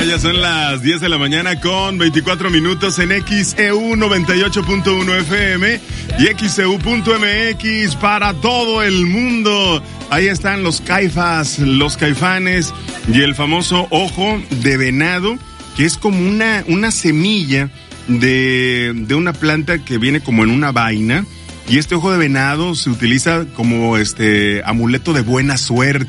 Ya son las 10 de la mañana con 24 minutos en XEU 98.1 FM y XEU.mx para todo el mundo. Ahí están los caifas, los caifanes y el famoso ojo de venado, que es como una semilla de una planta que viene como en una vaina. Y este ojo de venado se utiliza como amuleto de buena suerte.